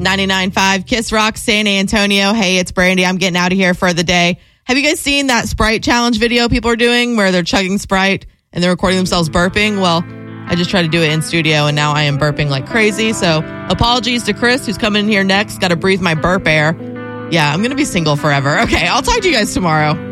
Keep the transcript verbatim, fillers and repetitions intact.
ninety-nine point five Kiss Rock, San Antonio. Hey, it's Brandy. I'm getting out of here for the day. Have you guys seen that Sprite challenge video people are doing where they're chugging Sprite and they're recording themselves burping? Well, I just tried to do it in studio and now I am burping like crazy. So apologies to Chris, who's coming in here next. Got to breathe my burp air. Yeah, I'm going to be single forever. Okay, I'll talk to you guys tomorrow.